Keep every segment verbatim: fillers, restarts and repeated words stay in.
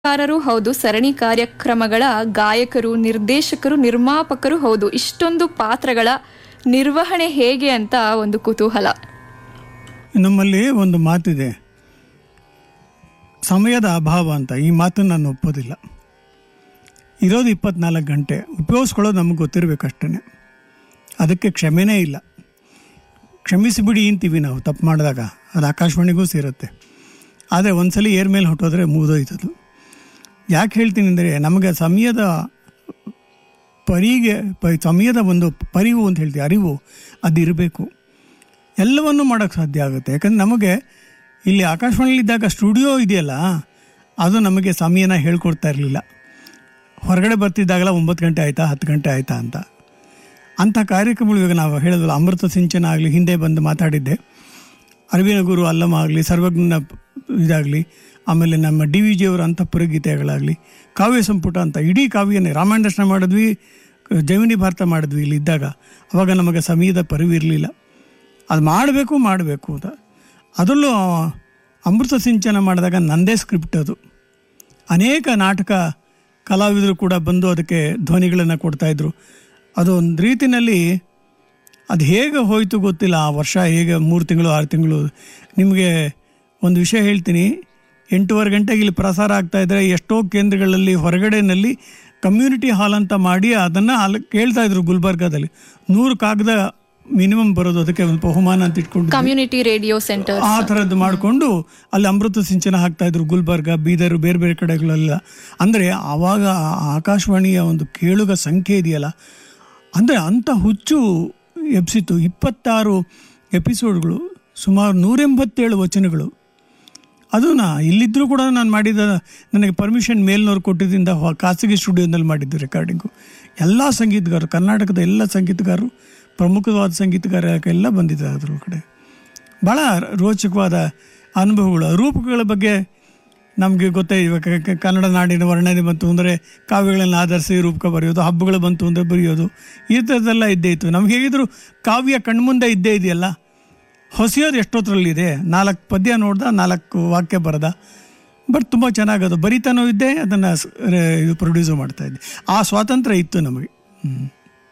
ಕಾರರು ಹೌದು, ಸರಣಿ ಕಾರ್ಯಕ್ರಮಗಳ ಗಾಯಕರು, ನಿರ್ದೇಶಕರು, ನಿರ್ಮಾಪಕರು ಹೌದು. ಇಷ್ಟೊಂದು ಪಾತ್ರಗಳ ನಿರ್ವಹಣೆ ಹೇಗೆ ಅಂತ ಒಂದು ಕುತೂಹಲ. ನಮ್ಮಲ್ಲಿ ಒಂದು ಮಾತಿದೆ, ಸಮಯದ ಅಭಾವ ಅಂತ. ಈ ಮಾತನ್ನು ನಾನು ಒಪ್ಪೋದಿಲ್ಲ. ಇರೋದು ಇಪ್ಪತ್ನಾಲ್ಕು ಗಂಟೆ, ಉಪಯೋಗಿಸ್ಕೊಳ್ಳೋದು ನಮಗೆ ಗೊತ್ತಿರಬೇಕಷ್ಟೇ. ಅದಕ್ಕೆ ಕ್ಷಮೆನೇ ಇಲ್ಲ. ಕ್ಷಮಿಸಿಬಿಡಿ ಅಂತೀವಿ ನಾವು ತಪ್ಪು ಮಾಡಿದಾಗ, ಅದು ಆಕಾಶವಾಣಿಗೂ ಸೇರುತ್ತೆ. ಆದರೆ ಒಂದ್ಸಲಿ ಏರ್ ಮೇಲೆ ಹೊಟ್ಟೋದ್ರೆ ಮುಗಿದೋಯ್ತದು. ಯಾಕೆ ಹೇಳ್ತೀನಿ ಅಂದರೆ, ನಮಗೆ ಸಮಯದ ಪರಿಗೆ ಪ ಸಮಯದ ಒಂದು ಪರಿವು ಅಂತ ಹೇಳ್ತೀವಿ, ಅರಿವು ಅದಿರಬೇಕು. ಎಲ್ಲವನ್ನೂ ಮಾಡೋಕ್ಕೆ ಸಾಧ್ಯ ಆಗುತ್ತೆ. ಯಾಕಂದರೆ ನಮಗೆ ಇಲ್ಲಿ ಆಕಾಶವಾಣಿಲಿದ್ದಾಗ ಸ್ಟುಡಿಯೋ ಇದೆಯಲ್ಲ, ಅದು ನಮಗೆ ಸಮಯನ ಹೇಳ್ಕೊಡ್ತಾ ಇರಲಿಲ್ಲ. ಹೊರಗಡೆ ಬರ್ತಿದ್ದಾಗಲ ಒಂಬತ್ತು ಗಂಟೆ ಆಯಿತಾ, ಹತ್ತು ಗಂಟೆ ಆಯಿತಾ ಅಂತ. ಅಂಥ ಕಾರ್ಯಕ್ರಮಗಳು ಇವಾಗ ನಾವು ಹೇಳಿದ್ವಲ್ಲ, ಅಮೃತ ಸಿಂಚನ ಆಗಲಿ, ಹಿಂದೆ ಬಂದು ಮಾತಾಡಿದ್ದೆ, ಅರವಿನ ಗುರು ಅಲ್ಲಮ ಆಗಲಿ, ಸರ್ವಜ್ಞನ ಇದಾಗಲಿ, ಆಮೇಲೆ ನಮ್ಮ ಡಿ ವಿ ಜಿಯವರ ಅಂತಃಪುರ ಗೀತೆಗಳಾಗಲಿ, ಕಾವ್ಯ ಸಂಪುಟ ಅಂತ ಇಡೀ ಕಾವ್ಯನೇ ರಾಮಾಯಣ ದರ್ಶನ ಮಾಡಿದ್ವಿ, ಜೈಮಿನಿ ಭಾರತ ಮಾಡಿದ್ವಿ ಇಲ್ಲಿ ಇದ್ದಾಗ. ಅವಾಗ ನಮಗೆ ಸಮಯದ ಪರಿವಿರಲಿಲ್ಲ. ಅದು ಮಾಡಬೇಕು ಮಾಡಬೇಕು ಅಂತ. ಅದರಲ್ಲೂ ಅಮೃತ ಸಿಂಚನ ಮಾಡಿದಾಗ ನನ್ನದೇ ಸ್ಕ್ರಿಪ್ಟ್ ಅದು. ಅನೇಕ ನಾಟಕ ಕಲಾವಿದರು ಕೂಡ ಬಂದು ಅದಕ್ಕೆ ಧ್ವನಿಗಳನ್ನು ಕೊಡ್ತಾಯಿದ್ರು. ಅದು ಒಂದು ರೀತಿಯಲ್ಲಿ ಅದು ಹೇಗೆ ಹೋಯಿತು ಗೊತ್ತಿಲ್ಲ. ಆ ವರ್ಷ ಹೇಗೆ ಮೂರು ತಿಂಗಳು ಆರು ತಿಂಗಳು. ನಿಮಗೆ ಒಂದು ವಿಷಯ ಹೇಳ್ತೀನಿ, ಎಂಟೂವರೆ ಗಂಟೆಗೆ ಇಲ್ಲಿ ಪ್ರಸಾರ ಆಗ್ತಾಯಿದ್ರೆ ಎಷ್ಟೋ ಕೇಂದ್ರಗಳಲ್ಲಿ ಹೊರಗಡೆಯಲ್ಲಿ ಕಮ್ಯುನಿಟಿ ಹಾಲ್ ಅಂತ ಮಾಡಿ ಅದನ್ನು ಅಲ್ಲಿ ಕೇಳ್ತಾಯಿದ್ರು. ಗುಲ್ಬರ್ಗಾದಲ್ಲಿ ನೂರು ಕಾಗದ ಮಿನಿಮಮ್ ಬರೋದು, ಅದಕ್ಕೆ ಒಂದು ಬಹುಮಾನ ಅಂತ ಇಟ್ಕೊಂಡು ಕಮ್ಯುನಿಟಿ ರೇಡಿಯೋ ಸೆಂಟರ್ ಆ ಥರದ್ದು ಮಾಡಿಕೊಂಡು ಅಲ್ಲಿ ಅಮೃತ ಸಿಂಚನ ಹಾಕ್ತಾಯಿದ್ರು. ಗುಲ್ಬರ್ಗ, ಬೀದರು, ಬೇರೆ ಬೇರೆ ಕಡೆಗಳೆಲ್ಲ. ಅಂದರೆ ಆವಾಗ ಆಕಾಶವಾಣಿಯ ಒಂದು ಕೇಳುಗ ಸಂಖ್ಯೆ ಇದೆಯಲ್ಲ, ಅಂದರೆ ಅಂಥ ಹುಚ್ಚು ಎಬ್ಸಿತ್ತು. ಇಪ್ಪತ್ತಾರು ಎಪಿಸೋಡ್ಗಳು, ಸುಮಾರು ನೂರೆಂಬತ್ತೇಳು ವಚನಗಳು. ಅದು ನಾ ಇಲ್ಲಿದ್ದರೂ ಕೂಡ ನಾನು ಮಾಡಿದ, ನನಗೆ ಪರ್ಮಿಷನ್ ಮೇಲ್ನವ್ರು ಕೊಟ್ಟಿದ್ದರಿಂದ ಖಾಸಗಿ ಸ್ಟುಡಿಯೋದಲ್ಲಿ ಮಾಡಿದ್ದು ರೆಕಾರ್ಡಿಂಗು. ಎಲ್ಲ ಸಂಗೀತಗಾರರು, ಕರ್ನಾಟಕದ ಎಲ್ಲ ಸಂಗೀತಗಾರರು, ಪ್ರಮುಖವಾದ ಸಂಗೀತಗಾರ ಎಲ್ಲ ಬಂದಿದ್ದಾರೆ ಅದ್ರ ಕಡೆ. ಭಾಳ ರೋಚಕವಾದ ಅನುಭವಗಳು. ರೂಪಕಗಳ ಬಗ್ಗೆ ನಮಗೆ ಗೊತ್ತೇ, ಇವಾಗ ಕನ್ನಡ ನಾಡಿನ ವರ್ಣನೆ ಬಂತು ಅಂದರೆ ಕಾವ್ಯಗಳನ್ನು ಆಧರಿಸಿ ರೂಪಕ ಬರೆಯೋದು, ಹಬ್ಬಗಳು ಬಂತು ಅಂದರೆ ಬರೆಯೋದು, ಈ ಥರದ್ದೆಲ್ಲ ಇದ್ದೇ ಇತ್ತು. ನಮ್ಗೆ ಹೇಗಿದ್ರು ಕಾವ್ಯ ಕಣ್ಮುಂದೆ ಇದ್ದೇ ಇದೆಯಲ್ಲ. ಹೊಸೆಯೋದು ಎಷ್ಟೊತ್ತರಲ್ಲಿದೆ, ನಾಲ್ಕು ಪದ್ಯ ನೋಡ್ದ, ನಾಲ್ಕು ವಾಕ್ಯ ಬರೆದ, ಬಟ್ ತುಂಬ ಚೆನ್ನಾಗದು. ಬರಿತಾನೂ ಇದ್ದೆ, ಅದನ್ನು ಇದು ಪ್ರೊಡ್ಯೂಸು ಮಾಡ್ತಾಯಿದ್ದೆ. ಆ ಸ್ವಾತಂತ್ರ್ಯ ಇತ್ತು ನಮಗೆ. ಹ್ಞೂ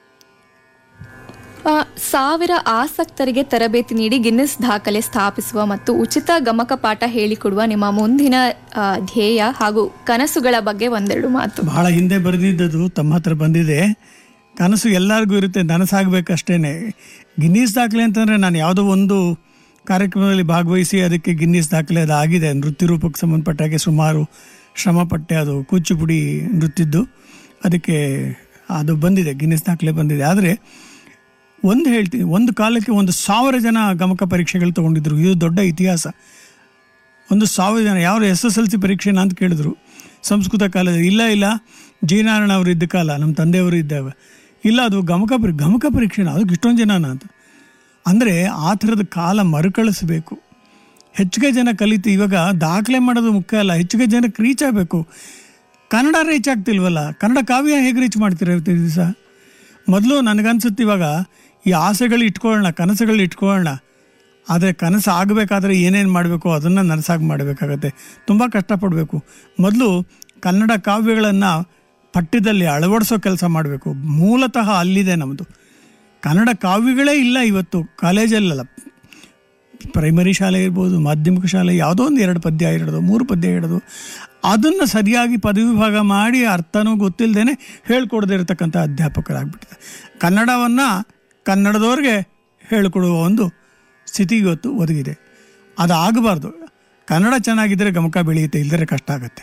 ಸಾವಿರ ಆಸಕ್ತರಿಗೆ ತರಬೇತಿ ನೀಡಿ ಗಿನ್ನಿಸ್ ದಾಖಲೆ ಸ್ಥಾಪಿಸುವ ಮತ್ತು ಉಚಿತ ಗಮಕ ಪಾಠ ಹೇಳಿಕೊಡುವ ನಿಮ್ಮ ಮುಂದಿನ ಧ್ಯೇಯ ಹಾಗೂ ಕನಸುಗಳ ಬಗ್ಗೆ ಒಂದೆರಡು ಮಾತು. ಬಹಳ ಹಿಂದೆ ಬರೆದಿದ್ದದು ತಮ್ಮ ಹತ್ರ ಬಂದಿದೆ. ಕನಸು ಎಲ್ಲರಿಗೂ ಇರುತ್ತೆ, ನನಸಾಗಬೇಕಷ್ಟೇ. ಗಿನ್ನಿಸ್ ದಾಖಲೆ ಅಂತಂದರೆ ನಾನು ಯಾವುದೋ ಒಂದು ಕಾರ್ಯಕ್ರಮದಲ್ಲಿ ಭಾಗವಹಿಸಿ ಅದಕ್ಕೆ ಗಿನ್ನಿಸ್ ದಾಖಲೆ ಅದು ಆಗಿದೆ. ನೃತ್ಯ ರೂಪಕ್ಕೆ ಸಂಬಂಧಪಟ್ಟಾಗೆ ಸುಮಾರು ಶ್ರಮಪಟ್ಟೆ. ಅದು ಕೂಚಿಪುಡಿ ನೃತ್ಯದ್ದು, ಅದಕ್ಕೆ ಅದು ಬಂದಿದೆ, ಗಿನ್ನಿಸ್ ದಾಖಲೆ ಬಂದಿದೆ. ಆದರೆ ಒಂದು ಹೇಳ್ತೀನಿ, ಒಂದು ಕಾಲಕ್ಕೆ ಒಂದು ಸಾವಿರ ಜನ ಗಮಕ ಪರೀಕ್ಷೆಗಳು ತೊಗೊಂಡಿದ್ರು. ಇದು ದೊಡ್ಡ ಇತಿಹಾಸ. ಒಂದು ಸಾವಿರ ಜನ. ಯಾರು ಎಸ್ ಎಸ್ ಎಲ್ ಸಿ ಪರೀಕ್ಷೆನ ಅಂತ ಕೇಳಿದ್ರು ಸಂಸ್ಕೃತ ಕಾಲದಲ್ಲಿ. ಇಲ್ಲ ಇಲ್ಲ ಜಿ ನಾರಾಯಣ ಅವರು ಇದ್ದ ಕಾಲ, ನಮ್ಮ ತಂದೆಯವರು ಇದ್ದಾವ. ಇಲ್ಲ ಅದು ಗಮಕ ಪರಿ ಗಮಕ ಪರೀಕ್ಷೆನ, ಅದಕ್ಕೆ ಇಷ್ಟೊಂದು ಜನನ ಅಂತ. ಅಂದರೆ ಆ ಥರದ ಕಾಲ ಮರುಕಳಿಸ್ಬೇಕು. ಹೆಚ್ಚಿಗೆ ಜನ ಕಲಿತು. ಇವಾಗ ದಾಖಲೆ ಮಾಡೋದು ಮುಖ್ಯ ಅಲ್ಲ, ಹೆಚ್ಚಿಗೆ ಜನಕ್ಕೆ ರೀಚ್ ಆಗಬೇಕು. ಕನ್ನಡ ರೀಚ್ ಆಗ್ತಿಲ್ವಲ್ಲ. ಕನ್ನಡ ಕಾವ್ಯ ಹೇಗೆ ರೀಚ್ ಮಾಡ್ತೀರ ಇವತ್ತು ದಿವಸ? ಮೊದಲು ನನಗನ್ಸುತ್ತೆ ಇವಾಗ ಈ ಆಸೆಗಳು ಇಟ್ಕೊಳ್ಳೋಣ, ಕನಸುಗಳು ಇಟ್ಕೊಳ್ಳೋಣ. ಆದರೆ ಕನಸು ಆಗಬೇಕಾದ್ರೆ ಏನೇನು ಮಾಡಬೇಕು ಅದನ್ನು ನನಸಾಗಿ ಮಾಡಬೇಕಾಗತ್ತೆ. ತುಂಬ ಕಷ್ಟಪಡಬೇಕು. ಮೊದಲು ಕನ್ನಡ ಕಾವ್ಯಗಳನ್ನು ಪಠ್ಯದಲ್ಲಿ ಅಳವಡಿಸೋ ಕೆಲಸ ಮಾಡಬೇಕು. ಮೂಲತಃ ಅಲ್ಲಿದೆ ನಮ್ಮದು. ಕನ್ನಡ ಕಾವ್ಯಗಳೇ ಇಲ್ಲ ಇವತ್ತು ಕಾಲೇಜಲ್ಲ. ಪ್ರೈಮರಿ ಶಾಲೆ ಇರ್ಬೋದು, ಮಾಧ್ಯಮಿಕ ಶಾಲೆ, ಯಾವುದೋ ಒಂದು ಎರಡು ಪದ್ಯ ಇರೋದು, ಮೂರು ಪದ್ಯ ಇರೋದು, ಅದನ್ನು ಸರಿಯಾಗಿ ಪದವಿ ವಿಭಾಗ ಮಾಡಿ ಅರ್ಥನೂ ಗೊತ್ತಿಲ್ಲದೇ ಹೇಳ್ಕೊಡದೇ ಇರತಕ್ಕಂಥ ಅಧ್ಯಾಪಕರಾಗ್ಬಿಟ್ಟಿದೆ. ಕನ್ನಡವನ್ನು ಕನ್ನಡದವ್ರಿಗೆ ಹೇಳಿಕೊಡುವ ಒಂದು ಸ್ಥಿತಿ ಇವತ್ತು ಒದಗಿದೆ. ಅದು ಆಗಬಾರ್ದು. ಕನ್ನಡ ಚೆನ್ನಾಗಿದ್ದರೆ ಗಮಕ ಬೆಳೆಯುತ್ತೆ, ಇಲ್ಲದ್ರೆ ಕಷ್ಟ ಆಗುತ್ತೆ.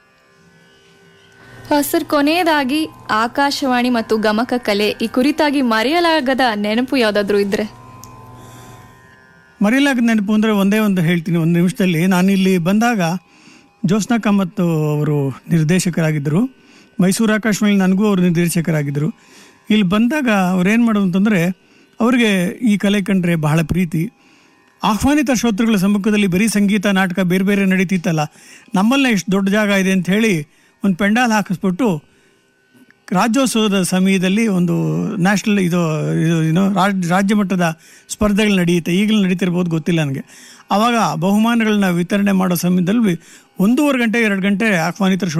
ಸರ್, ಕೊನೆಯದಾಗಿ ಆಕಾಶವಾಣಿ ಮತ್ತು ಗಮಕ ಕಲೆ ಈ ಕುರಿತಾಗಿ ಮರೆಯಲಾಗದ ನೆನಪು ಯಾವುದಾದ್ರೂ ಇದ್ರೆ? ಮರೆಯಲಾಗದ ನೆನಪು ಅಂದರೆ ಒಂದೇ ಒಂದು ಹೇಳ್ತೀನಿ ಒಂದು ನಿಮಿಷದಲ್ಲಿ. ನಾನಿಲ್ಲಿ ಬಂದಾಗ ಜ್ಯೋತ್ಸ್ನಾ ಕಾಮತ್ ಅವರು ನಿರ್ದೇಶಕರಾಗಿದ್ದರು. ಮೈಸೂರು ಆಕಾಶವಾಣಿ ನನಗೂ ಅವರು ನಿರ್ದೇಶಕರಾಗಿದ್ದರು. ಇಲ್ಲಿ ಬಂದಾಗ ಅವ್ರೇನು ಮಾಡೋದು ಅಂತಂದರೆ, ಅವ್ರಿಗೆ ಈ ಕಲೆ ಕಂಡ್ರೆ ಬಹಳ ಪ್ರೀತಿ. ಆಹ್ವಾನಿತ ಶ್ರೋತೃಗಳ ಸಮ್ಮುಖದಲ್ಲಿ ಬರೀ ಸಂಗೀತ, ನಾಟಕ ಬೇರೆ ಬೇರೆ ನಡೀತಿತ್ತಲ್ಲ, ನಮ್ಮಲ್ಲೇ ಎಷ್ಟು ದೊಡ್ಡ ಜಾಗ ಇದೆ ಅಂಥೇಳಿ ಒಂದು ಪೆಂಡಾಲ್ ಹಾಕಿಸ್ಬಿಟ್ಟು ರಾಜ್ಯೋತ್ಸವದ ಸಮಯದಲ್ಲಿ ಒಂದು ನ್ಯಾಷನಲ್ ಇದು ಇದು ಏನೋ ರಾಜ್ಯ ರಾಜ್ಯ ಮಟ್ಟದ ಸ್ಪರ್ಧೆಗಳು ನಡೆಯುತ್ತೆ. ಈಗಲೂ ನಡೀತಿರ್ಬೋದು, ಗೊತ್ತಿಲ್ಲ ನನಗೆ. ಆವಾಗ ಬಹುಮಾನಗಳನ್ನ ವಿತರಣೆ ಮಾಡೋ ಸಮಯದಲ್ಲಿ ಒಂದೂವರೆ ಗಂಟೆ ಎರಡು ಗಂಟೆ ಆಹ್ವಾನಿತರ